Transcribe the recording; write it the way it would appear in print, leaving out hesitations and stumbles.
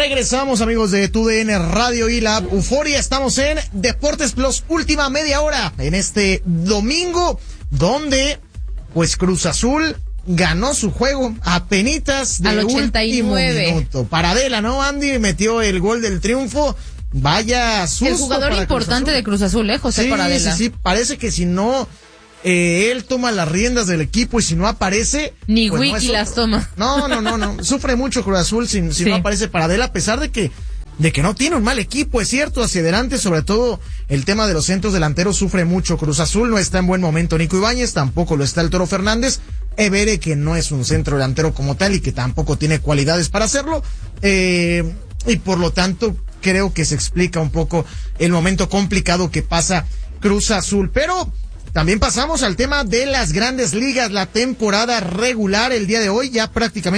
Regresamos, amigos de TUDN Radio y la Euforia. Estamos en Deportes Plus, última media hora en este domingo, donde pues Cruz Azul ganó su juego apenitas de al 89 último minuto. Paradela, ¿no, Andy? Metió el gol del triunfo. Vaya susto. El jugador importante de Cruz Azul, José Paradela. Sí, parece que si no él toma las riendas del equipo y si no aparece... Ni pues Wiki las toma. No. Sufre mucho Cruz Azul si no aparece Paradela, a pesar de que no tiene un mal equipo, es cierto, hacia adelante, sobre todo el tema de los centros delanteros sufre mucho. Cruz Azul no está en buen momento. Nico Ibáñez, tampoco lo está el Toro Fernández. Evere, que no es un centro delantero como tal y que tampoco tiene cualidades para hacerlo. Y por lo tanto, creo que se explica un poco el momento complicado que pasa Cruz Azul. Pero también pasamos al tema de las Grandes Ligas, la temporada regular el día de hoy, ya prácticamente